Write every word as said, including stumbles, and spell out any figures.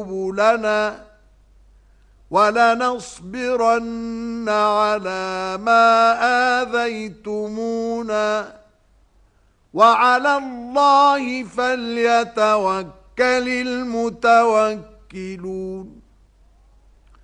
لنا ولنصبرن على ما آذيتمونا وعلى الله فليتوكل المتوكلون